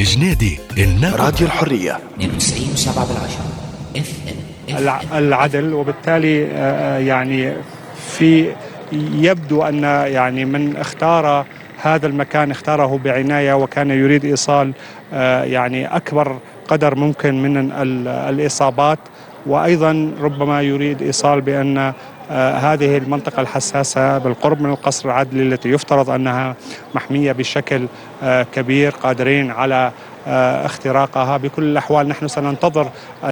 جنيدي راديو الحرية 92.7 العدل. وبالتالي يعني يبدو أن يعني من اختار هذا المكان اختاره بعناية، وكان يريد إيصال يعني أكبر قدر ممكن من الإصابات، وأيضا ربما يريد إيصال بأن هذه المنطقة الحساسة بالقرب من القصر العدلي التي يفترض أنها محمية بشكل كبير قادرين على اختراقها. بكل الأحوال نحن سننتظر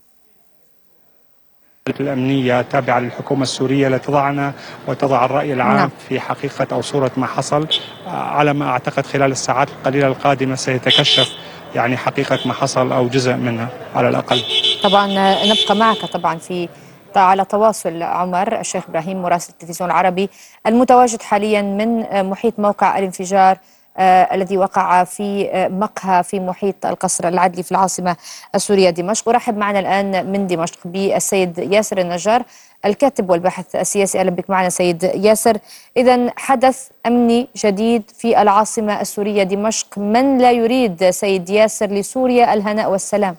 الأمنية التابعة للحكومة السورية لتضعنا وتضع الرأي العام في حقيقة أو صورة ما حصل. على ما أعتقد خلال الساعات القليلة القادمة سيتكشف يعني حقيقة ما حصل أو جزء منها على الأقل. طبعا نبقى معك طبعا على تواصل. عمر الشيخ إبراهيم مراسل التلفزيون العربي المتواجد حاليا من محيط موقع الانفجار الذي وقع في مقهى في محيط القصر العدلي في العاصمة السورية دمشق. ورحب معنا الآن من دمشق بالسيد ياسر النجار الكاتب والباحث السياسي. أهلا بك معنا سيد ياسر. إذن حدث أمني جديد في العاصمة السورية دمشق، من لا يريد سيد ياسر لسوريا الهناء والسلام؟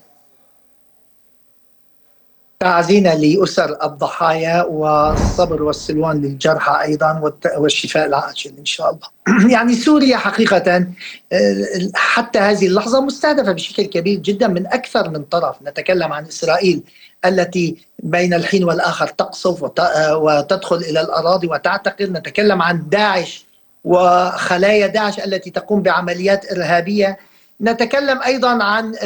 تعزينا لأسر الضحايا والصبر والسلوان للجرحى أيضا والشفاء العاجل إن شاء الله. يعني سوريا حقيقة حتى هذه اللحظة مستهدفة بشكل كبير جدا من أكثر من طرف. نتكلم عن إسرائيل التي بين الحين والآخر تقصف وتدخل إلى الأراضي وتعتقل. نتكلم عن داعش وخلايا داعش التي تقوم بعمليات إرهابية. نتكلم أيضا عن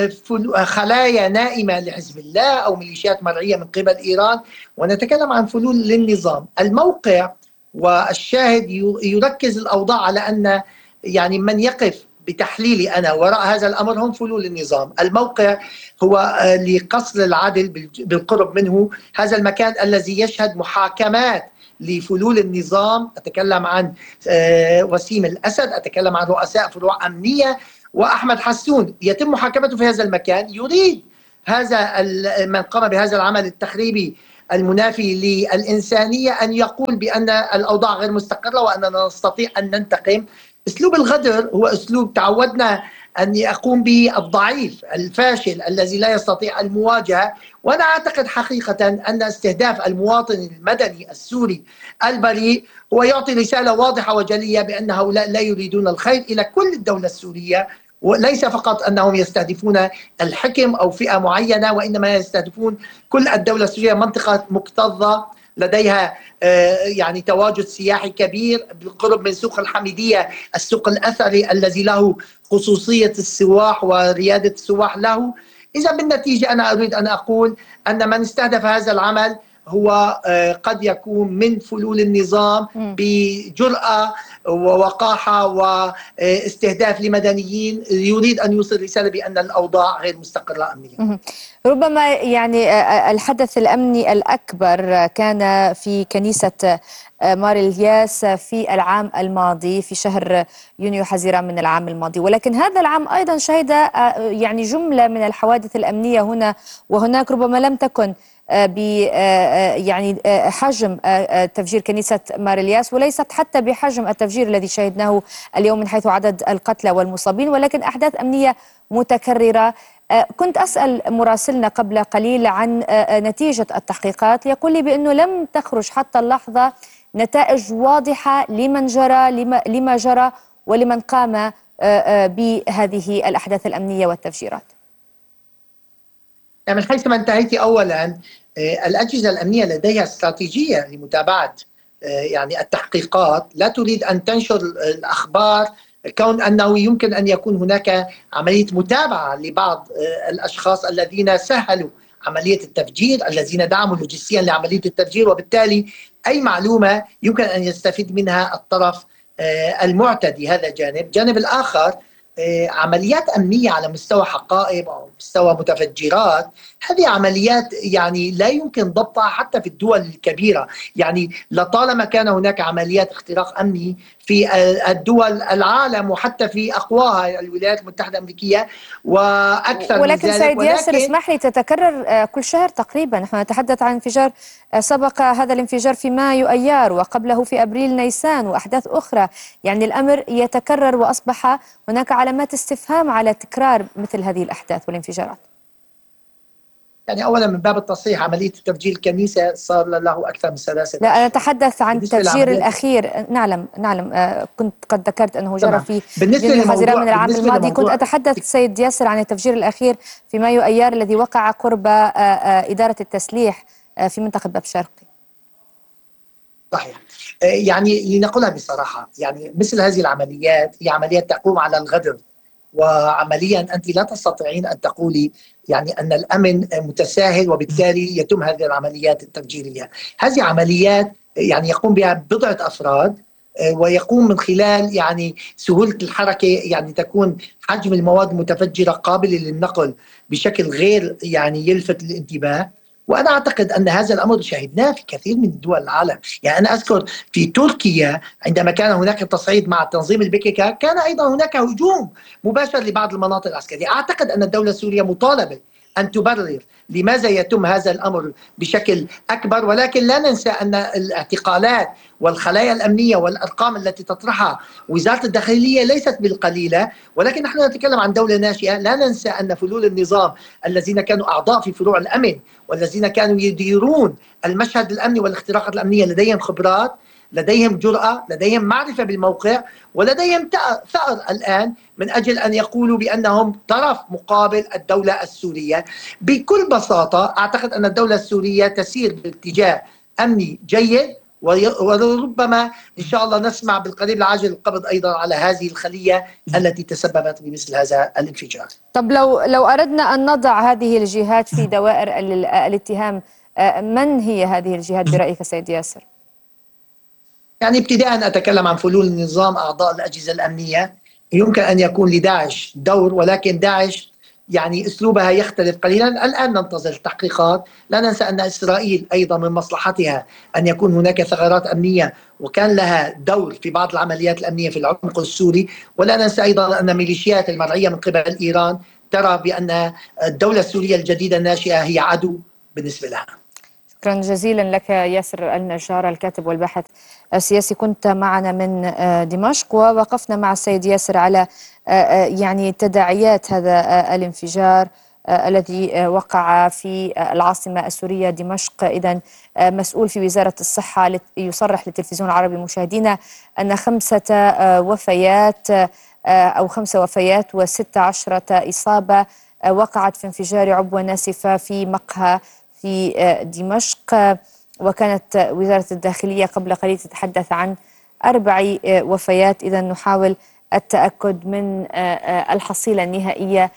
خلايا نائمة لحزب الله أو ميليشيات مرعية من قبل إيران، ونتكلم عن فلول للنظام. الموقع والشاهد يركز الأوضاع على أن يعني من يقف بتحليلي أنا وراء هذا الأمر هم فلول النظام. الموقع هو لقصر العدل بالقرب منه، هذا المكان الذي يشهد محاكمات لفلول النظام. أتكلم عن وسيم الأسد، أتكلم عن رؤساء فروع أمنية، وأحمد حسون يتم محاكمته في هذا المكان. يريد هذا من قام بهذا العمل التخريبي المنافي للإنسانية أن يقول بأن الأوضاع غير مستقرة وأننا نستطيع أن ننتقم. أسلوب الغدر هو أسلوب تعودنا أن يقوم به الضعيف الفاشل الذي لا يستطيع المواجهة. وأنا أعتقد حقيقة أن استهداف المواطن المدني السوري البريء هو يعطي رسالة واضحة وجلية بأن هؤلاء لا يريدون الخير إلى كل الدولة السورية، وليس فقط أنهم يستهدفون الحكم أو فئة معينة، وإنما يستهدفون كل الدولة السورية. منطقة مكتظة لديها يعني تواجد سياحي كبير بالقرب من سوق الحميدية، السوق الأثري الذي له خصوصية السواح وريادة السواح له. إذا بالنتيجة أنا أريد أن أقول أن من استهدف هذا العمل هو قد يكون من فلول النظام بجرأة ووقاحة واستهداف لمدنيين، يريد أن يوصل رسالة بأن الأوضاع غير مستقرة أمنيا. ربما يعني الحدث الأمني الأكبر كان في كنيسة مار الياس في العام الماضي في شهر يونيو حزيران من العام الماضي، ولكن هذا العام أيضا شهد يعني جملة من الحوادث الأمنية هنا وهناك، ربما لم تكن يعني حجم تفجير كنيسة مار الياس، وليست حتى بحجم التفجير الذي شهدناه اليوم من حيث عدد القتلى والمصابين، ولكن أحداث أمنية متكررة. كنت أسأل مراسلنا قبل قليل عن نتيجة التحقيقات، يقول لي بأنه لم تخرج حتى اللحظة نتائج واضحة لما جرى ولمن قام بهذه الأحداث الأمنية والتفجيرات. من حيث ما انتهيت أولا، الأجهزة الأمنية لديها استراتيجية لمتابعة يعني التحقيقات، لا تريد أن تنشر الأخبار كون أنه يمكن أن يكون هناك عملية متابعة لبعض الأشخاص الذين سهلوا عملية التفجير، الذين دعموا لوجستيا لعملية التفجير، وبالتالي أي معلومة يمكن أن يستفيد منها الطرف المعتدي. هذا جانب الآخر عمليات أمنية على مستوى حقائب أو مستوى متفجرات، هذه عمليات يعني لا يمكن ضبطها حتى في الدول الكبيرة. يعني لطالما كان هناك عمليات اختراق أمني في الدول العالم وحتى في أقواها الولايات المتحدة الأمريكية وأكثر ولكن من ذلك. سيد ياسر اسمح لي، تتكرر كل شهر تقريبا. نحن نتحدث عن انفجار سبق هذا الانفجار في مايو أيار، وقبله في أبريل نيسان، وأحداث أخرى. يعني الأمر يتكرر وأصبح هناك على علامات استفهام على تكرار مثل هذه الأحداث والانفجارات؟ يعني أولا من باب التصحيح، عملية تفجير الكنيسة صار له أكثر من 3 لا، أنا أشهر. أتحدث عن بالنسبة التفجير لعمليات، الأخير. نعلم. كنت قد ذكرت أنه جرى تمام. في بالنسبة يونيو حزيران لموضوع من العام بالنسبة الماضي. كنت لموضوع أتحدث سيد ياسر عن التفجير الأخير في مايو أيار الذي وقع قرب إدارة التسليح في منطقة باب شرقي. صحيح. يعني لنقولها بصراحة، يعني مثل هذه العمليات هي عمليات تقوم على الغدر، وعمليا أنت لا تستطيعين أن تقولي يعني أن الأمن متساهل وبالتالي يتم هذه العمليات التفجيرية. هذه عمليات يعني يقوم بها بضعة أفراد، ويقوم من خلال يعني سهولة الحركة، يعني تكون حجم المواد المتفجرة قابلة للنقل بشكل غير يعني يلفت الانتباه. وانا اعتقد ان هذا الامر شاهدناه في كثير من دول العالم. يعني انا اذكر في تركيا عندما كان هناك تصعيد مع تنظيم البكك، كان ايضا هناك هجوم مباشر لبعض المناطق العسكريه. اعتقد ان الدوله السوريه مطالبه ان تبرر لماذا يتم هذا الامر بشكل اكبر، ولكن لا ننسى ان الاعتقالات والخلايا الامنيه والارقام التي تطرحها وزاره الداخليه ليست بالقليله. ولكن نحن نتكلم عن دوله ناشئه. لا ننسى ان فلول النظام الذين كانوا اعضاء في فروع الامن والذين كانوا يديرون المشهد الامني والاختراقات الامنيه لديهم خبرات، لديهم جرأة، لديهم معرفة بالموقع، ولديهم ثأر الآن من أجل أن يقولوا بأنهم طرف مقابل الدولة السورية. بكل بساطة أعتقد أن الدولة السورية تسير باتجاه أمني جيد، وربما إن شاء الله نسمع بالقريب العاجل القبض أيضا على هذه الخلية التي تسببت بمثل هذا الانفجار. طب لو أردنا أن نضع هذه الجهات في دوائر الاتهام، من هي هذه الجهات برأيك سيد ياسر؟ يعني ابتداء أتكلم عن فلول النظام، أعضاء الأجهزة الأمنية. يمكن أن يكون لداعش دور، ولكن داعش يعني أسلوبها يختلف قليلا. الآن ننتظر التحقيقات. لا ننسى أن إسرائيل أيضا من مصلحتها أن يكون هناك ثغرات أمنية، وكان لها دور في بعض العمليات الأمنية في العمق السوري. ولا ننسى أيضا أن ميليشيات المرعية من قبل إيران ترى بأن الدولة السورية الجديدة الناشئة هي عدو بالنسبة لها. شكرا جزيلا لك ياسر النجار، الكاتب والباحث السياسي، كنت معنا من دمشق. ووقفنا مع السيد ياسر على يعني تداعيات هذا الانفجار الذي وقع في العاصمة السورية دمشق. إذن مسؤول في وزارة الصحة يصرح للتلفزيون العربي مشاهدينا أن 5 وفيات أو 5 وفيات و16 إصابة وقعت في انفجار عبوة ناسفة في مقهى في دمشق. وكانت وزارة الداخلية قبل قليل تتحدث عن 4 وفيات. إذا نحاول التأكد من الحصيلة النهائية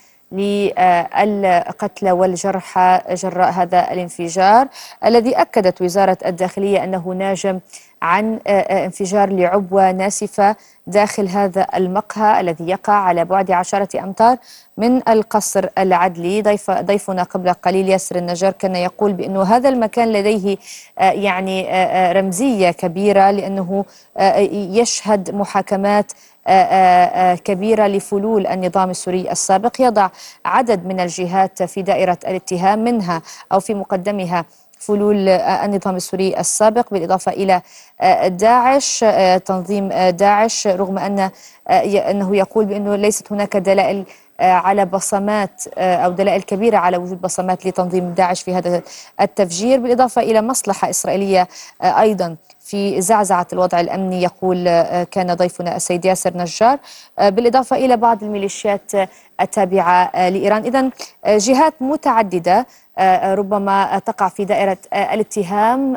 للقتلى والجرحى جراء هذا الانفجار، الذي أكدت وزارة الداخلية أنه ناجم عن انفجار لعبوة ناسفة داخل هذا المقهى الذي يقع على بعد 10 أمتار من القصر العدلي. ضيفنا قبل قليل ياسر النجار كان يقول بأنه هذا المكان لديه يعني رمزية كبيرة، لأنه يشهد محاكمات كبيرة لفلول النظام السوري السابق. يضع عدد من الجهات في دائرة الاتهام، منها أو في مقدمها فلول النظام السوري السابق، بالإضافة إلى داعش، تنظيم داعش، رغم أنه يقول بأنه ليست هناك دلائل على بصمات أو دلائل كبيرة على وجود بصمات لتنظيم داعش في هذا التفجير، بالإضافة إلى مصلحة إسرائيلية أيضا في زعزعة الوضع الأمني، يقول كان ضيفنا السيد ياسر نجار، بالإضافة إلى بعض الميليشيات التابعة لإيران. إذن جهات متعددة ربما تقع في دائرة الاتهام،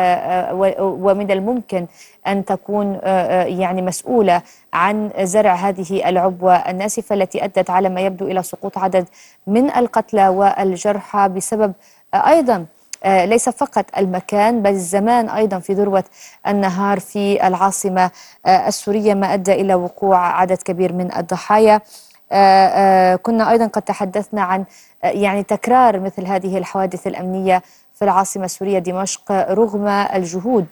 ومن الممكن أن تكون يعني مسؤولة عن زرع هذه العبوة الناسفة التي أدت على ما يبدو إلى سقوط عدد من القتلى والجرحى بسبب أيضا ليس فقط المكان بل الزمان أيضا في ذروة النهار في العاصمة السورية، ما أدى إلى وقوع عدد كبير من الضحايا. كنا أيضا قد تحدثنا عن يعني تكرار مثل هذه الحوادث الأمنية في العاصمة السورية دمشق رغم الجهود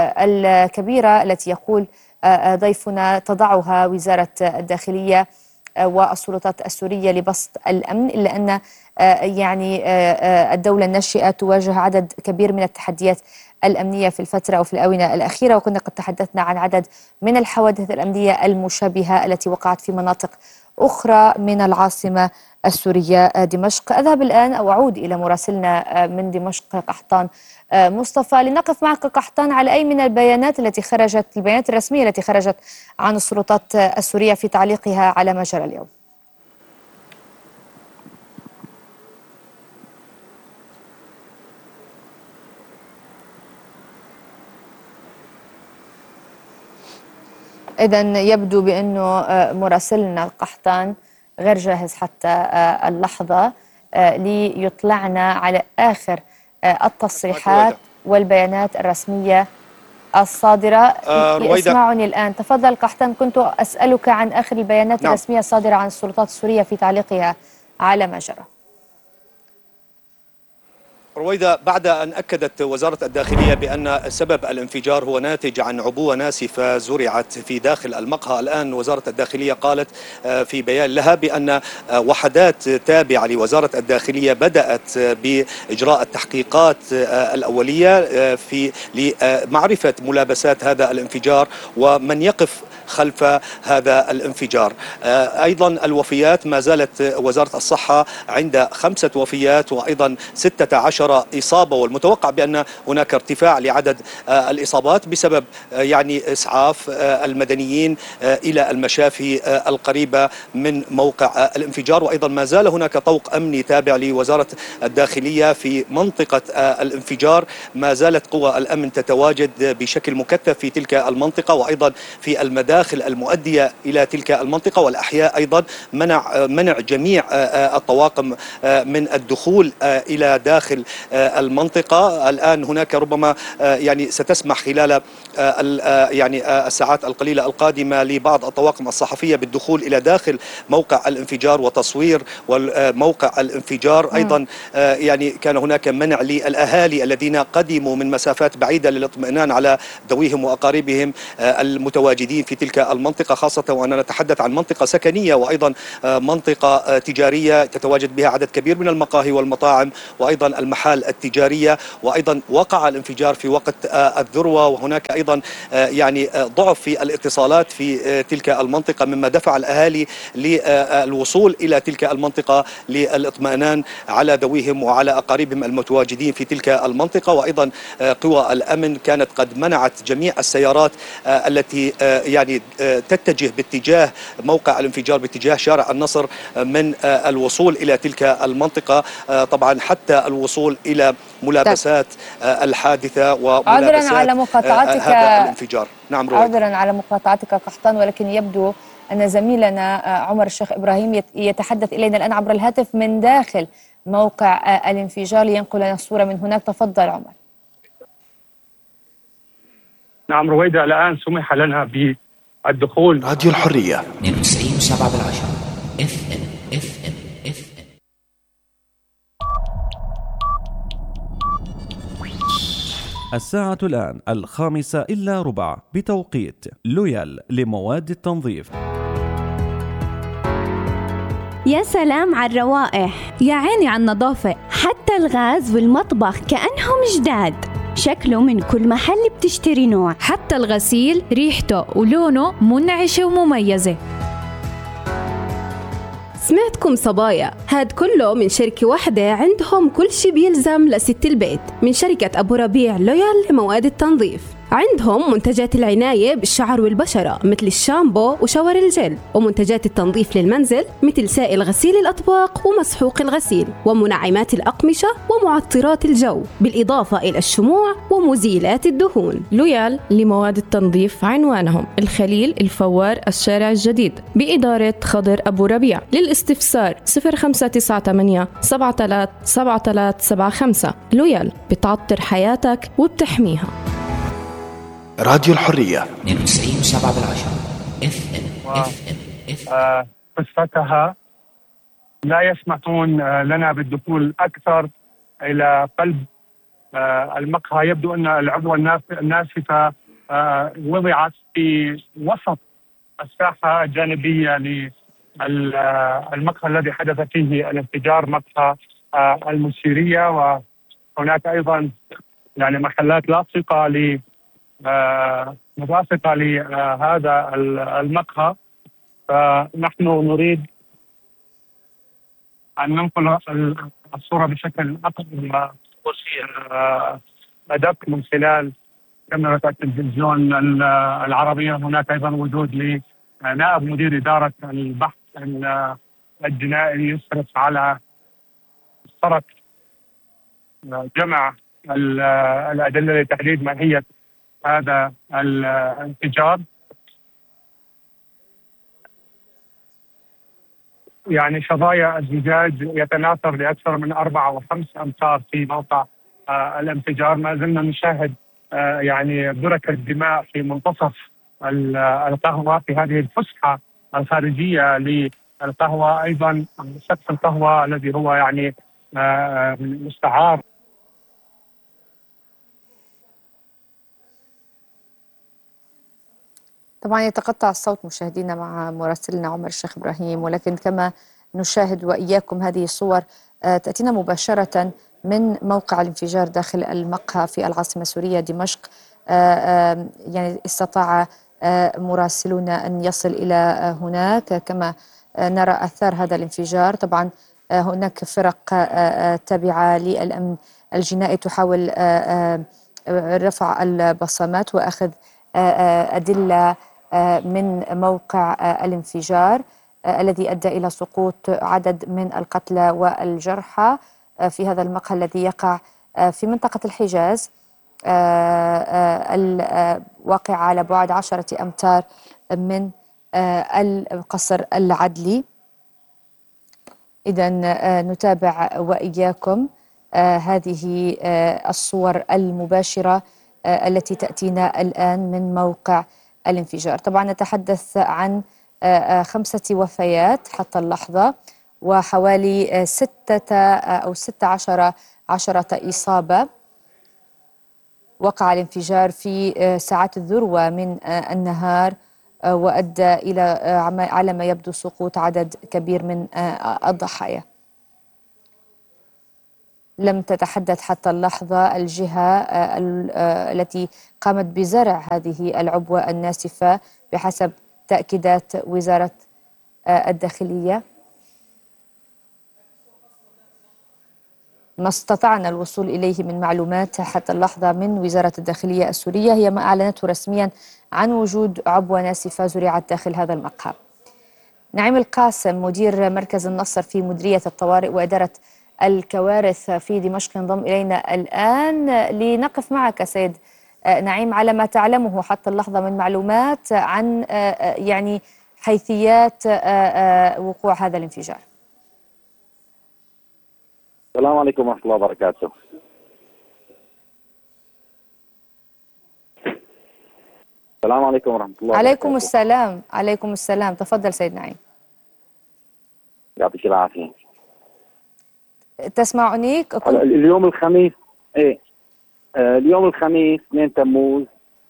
الكبيرة التي يقول ضيفنا تضعها وزارة الداخلية والسلطات السورية لبسط الأمن، إلا أن يعني الدولة الناشئة تواجه عدد كبير من التحديات الأمنية في الفترة أو في الآونة الأخيرة، وكنا قد تحدثنا عن عدد من الحوادث الأمنية المشابهة التي وقعت في مناطق أخرى من العاصمة السورية دمشق. أذهب الآن أو أعود إلى مراسلنا من دمشق قحطان مصطفى لنقف معك قحطان على أي من البيانات الرسمية التي خرجت عن السلطات السورية في تعليقها على ما جرى اليوم. إذن يبدو بأنه مراسلنا القحطان غير جاهز حتى اللحظة ليطلعنا على آخر التصريحات والبيانات الرسمية الصادرة. يسمعني الآن. تفضل قحطان، كنت أسألك عن آخر البيانات الرسمية الصادرة عن السلطات السورية في تعليقها على ما جرى. رويدة، بعد أن أكدت وزارة الداخلية بأن سبب الانفجار هو ناتج عن عبوة ناسفة زرعت في داخل المقهى، الآن وزارة الداخلية قالت في بيان لها بأن وحدات تابعة لوزارة الداخلية بدأت بإجراء التحقيقات الأولية لمعرفة ملابسات هذا الانفجار ومن يقف خلف هذا الانفجار. أيضا الوفيات ما زالت وزارة الصحة عند 5 وفيات وأيضا 16 إصابة، والمتوقع بأن هناك ارتفاع لعدد الإصابات بسبب يعني إسعاف المدنيين إلى المشافي القريبة من موقع الانفجار. وأيضا ما زال هناك طوق أمني تابع لوزارة الداخلية في منطقة الانفجار، ما زالت قوى الأمن تتواجد بشكل مكثف في تلك المنطقة وأيضا في المداخل المؤدية إلى تلك المنطقة، والأحياء أيضا منع جميع الطواقم من الدخول إلى داخل المنطقة. الآن هناك ربما يعني ستسمح خلال يعني الساعات القليلة القادمة لبعض الطواقم الصحفية بالدخول إلى داخل موقع الانفجار وتصوير موقع الانفجار. أيضا يعني كان هناك منع للأهالي الذين قدموا من مسافات بعيدة للاطمئنان على ذويهم وأقاربهم المتواجدين في تلك المنطقة، خاصة وأننا نتحدث عن منطقة سكنية وأيضا منطقة تجارية تتواجد بها عدد كبير من المقاهي والمطاعم وأيضا المحال التجارية. وأيضا وقع الانفجار في وقت الذروة، وهناك أيضا يعني ضعف في الاتصالات في تلك المنطقة مما دفع الأهالي للوصول إلى تلك المنطقة للاطمئنان على ذويهم وعلى أقاربهم المتواجدين في تلك المنطقة. وأيضا قوى الأمن كانت قد منعت جميع السيارات التي يعني تتجه باتجاه موقع الانفجار باتجاه شارع النصر من الوصول إلى تلك المنطقة، طبعا حتى الوصول إلى ملابسات الحادثة وملابسات على مقاطعتك هذا الانفجار. نعم رويد. عذرا على مقاطعتك قحطان، ولكن يبدو أن زميلنا عمر الشيخ إبراهيم يتحدث إلينا الآن عبر الهاتف من داخل موقع الانفجار لينقل لنا الصورة من هناك. تفضل عمر. نعم رويدة، الآن سمح لنا بالدخول. راديو الحرية 92.7 FM. الساعة الآن 5:45 بتوقيت لويال لمواد التنظيف. يا سلام على الروائح، يا عيني على النظافة، حتى الغاز والمطبخ كأنهم جداد. شكله من كل محل بتشتري نوع، حتى الغسيل ريحته ولونه منعشة ومميزة. سمعتكم صبايا، هاد كله من شركة واحدة عندهم كل شي بيلزم لست البيت، من شركة أبو ربيع لويال لمواد التنظيف. عندهم منتجات العناية بالشعر والبشرة مثل الشامبو وشاور الجل، ومنتجات التنظيف للمنزل مثل سائل غسيل الأطباق ومسحوق الغسيل، ومنعمات الأقمشة ومعطرات الجو، بالإضافة إلى الشموع ومزيلات الدهون. لويال لمواد التنظيف عنوانهم الخليل الفوار الشارع الجديد بإدارة خضر أبو ربيع. للاستفسار 0598 737375. لويال بتعطر حياتك وبتحميها. راديو الحرية 92.7 FM. قصتها لا يسمحون لنا بالدخول أكثر إلى قلب المقهى. يبدو أن العبوة الناسفة وضعت في وسط الساحة الجانبية المقهى الذي حدث فيه الانفجار، مقهى المشيرية، وهناك أيضا يعني محلات لاصقة مرافقة لهذا المقهى. فنحن نريد أن ننقل الصورة بشكل أدق من خلال كاميرا التلفزيون العربية. هناك أيضا وجود لنائب مدير إدارة البحث الجنائي يشرف على مسطرة جمع الأدلة لتحديد ماهية هذا الانفجار. يعني شظايا الزجاج يتناثر لأكثر من 4 أو 5 أمتار في موقع الانفجار. ما زلنا نشاهد يعني بركة دماء في منتصف القهوة، في هذه الفسحة الخارجية للقهوة. أيضا سقف القهوة الذي هو يعني مستعار. طبعا يتقطع الصوت مشاهدينا مع مراسلنا عمر الشيخ إبراهيم، ولكن كما نشاهد وإياكم هذه الصور تأتينا مباشرة من موقع الانفجار داخل المقهى في العاصمة السورية دمشق. يعني استطاع مراسلون أن يصل إلى هناك. كما نرى أثار هذا الانفجار، طبعا هناك فرق تابعة للأمن الجنائي تحاول رفع البصمات وأخذ أدلة من موقع الانفجار الذي أدى إلى سقوط عدد من القتلى والجرحى في هذا المقهى الذي يقع في منطقة الحجاز، الواقع على بعد 10 أمتار من القصر العدلي. إذن نتابع وإياكم هذه الصور المباشرة التي تأتينا الآن من موقع الانفجار. طبعا نتحدث عن 5 وفيات حتى اللحظة، وحوالي 6 أو 16 إصابة. وقع الانفجار في ساعات الذروة من النهار، وأدى إلى على ما يبدو سقوط عدد كبير من الضحايا. لم تتحدث حتى اللحظة الجهة التي قامت بزرع هذه العبوة الناسفة بحسب تأكيدات وزارة الداخلية. ما استطعنا الوصول إليه من معلومات حتى اللحظة من وزارة الداخلية السورية هي ما أعلنته رسميا عن وجود عبوة ناسفة زرعت داخل هذا المقهى. نعيم القاسم مدير مركز النصر في مديرية الطوارئ وإدارة الكوارث في دمشق انضم إلينا الآن لنقف معك سيد نعيم على ما تعلمه حتى اللحظة من معلومات عن يعني حيثيات وقوع هذا الانفجار. السلام عليكم ورحمة الله وبركاته. السلام عليكم ورحمة الله وبركاته. عليكم السلام. عليكم السلام، تفضل سيد نعيم. يعطيك العافية. تسمعني؟ اليوم الخميس اليوم الخميس 2 تموز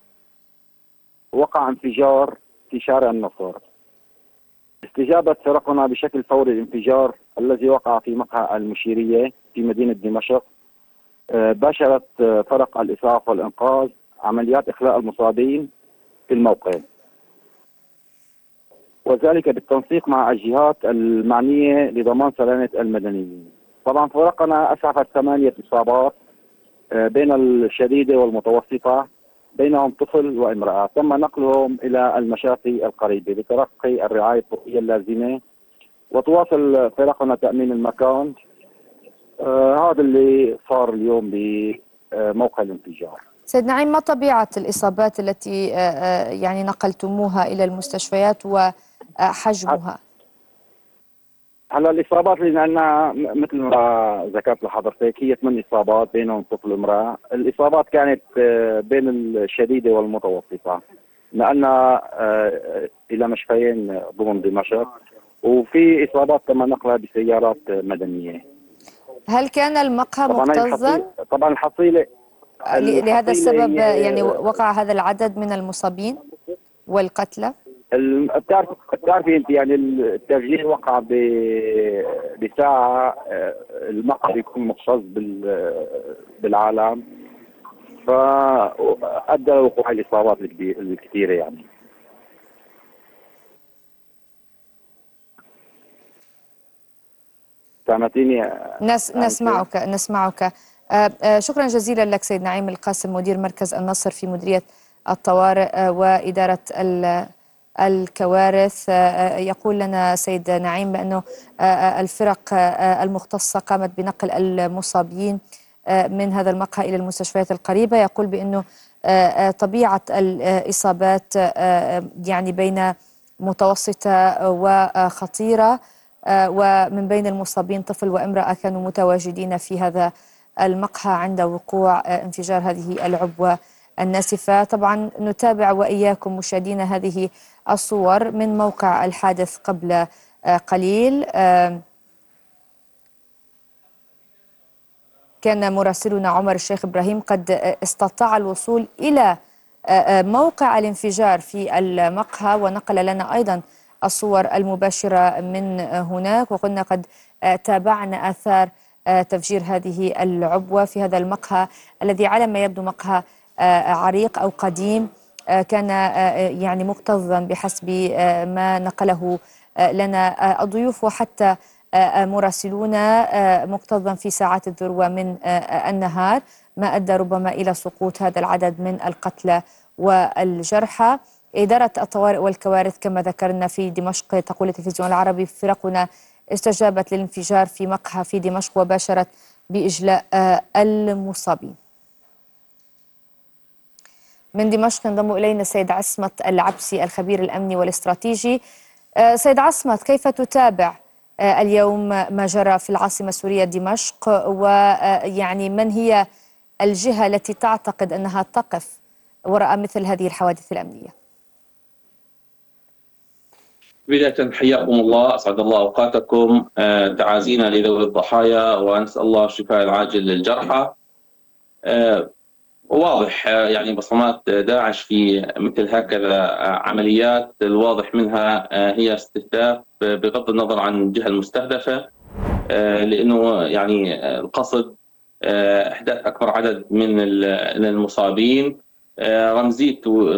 وقع انفجار في شارع النصر. استجابت فرقنا بشكل فوري الانفجار الذي وقع في مقهى المشيرية في مدينة دمشق. باشرت فرق الإسعاف والإنقاذ عمليات إخلاء المصابين في الموقع، وذلك بالتنسيق مع الجهات المعنية لضمان سلامة المدنيين. طبعا فرقنا أسعفت 8 إصابات بين الشديدة والمتوسطة، بينهم طفل وامرأة. تم نقلهم إلى المشافي القريبة لتلقي الرعاية الطبية اللازمة، وتواصل فرقنا تأمين المكان. هذا اللي صار اليوم بموقع الانفجار. سيد نعيم، ما طبيعة الإصابات التي يعني نقلتموها إلى المستشفيات وحجمها؟ هلا الإصابات اللي عندنا مثل ما ذكرت لحضرتك هي 8 إصابات بينهم طفل وامرأة. الإصابات كانت بين الشديدة والمتوسطة، نقلنا إلى مشفيين ضمن دمشق، وفي إصابات تم نقلها بسيارات مدنية. هل كان المقهى مكتظا؟ طبعا الحصيلة لهذا السبب يعني وقع هذا العدد من المصابين والقتلى؟ بتعرفي انت يعني التفجير وقع بساعه، المقهى بيكون مختص بالعالم، فادى لوقوع الاصابات الكثيره يعني. سامعتيني؟ نسمعك. شكرا جزيلا لك سيد نعيم القاسم، مدير مركز النصر في مديرية الطوارئ وإدارة الكوارث. يقول لنا سيد نعيم بأنه الفرق المختصة قامت بنقل المصابين من هذا المقهى إلى المستشفيات القريبة. يقول بأنه طبيعة الإصابات يعني بين متوسطة وخطيرة، ومن بين المصابين طفل وامرأة كانوا متواجدين في هذا المقهى عند وقوع انفجار هذه العبوة الناسفة. طبعا نتابع وإياكم مشاهدينا هذه الصور من موقع الحادث قبل قليل. كان مراسلنا عمر الشيخ إبراهيم قد استطاع الوصول إلى موقع الانفجار في المقهى ونقل لنا أيضا الصور المباشرة من هناك، وقلنا قد تابعنا آثار تفجير هذه العبوة في هذا المقهى الذي على ما يبدو مقهى عريق أو قديم، كان يعني مكتظا بحسب ما نقله لنا الضيوف وحتى مراسلونا، مكتظا في ساعات الذروة من النهار، ما أدى ربما إلى سقوط هذا العدد من القتلى والجرحى. إدارة الطوارئ والكوارث كما ذكرنا في دمشق، تقول التلفزيون العربي، فرقنا استجابت للانفجار في مقهى في دمشق وباشرت بإجلاء المصابين. من دمشق ينضم إلينا السيد عصمت العبسي الخبير الأمني والاستراتيجي. سيد عصمت، كيف تتابع اليوم ما جرى في العاصمة السورية دمشق، ويعني من هي الجهة التي تعتقد أنها تقف وراء مثل هذه الحوادث الأمنية؟ بداية حياكم الله، أسعد الله أوقاتكم، تعازينا لذوي الضحايا ونسأل الله الشفاء العاجل للجرحى. واضح يعني بصمات داعش في مثل هكذا عمليات، الواضح منها هي استهداف بغض النظر عن الجهة المستهدفة، لأنه يعني القصد إحداث أكبر عدد من المصابين. رمزية